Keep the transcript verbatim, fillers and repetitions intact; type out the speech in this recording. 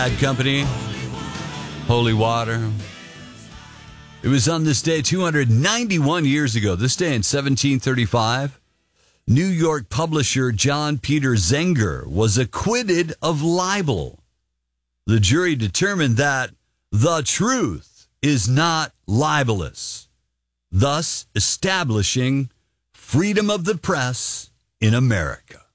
Bad Company, Holy Water. It was on this day two hundred ninety-one years ago, this day in seventeen thirty-five, New York publisher John Peter Zenger was acquitted of libel. The jury determined that the truth is not libelous, thus establishing freedom of the press in America.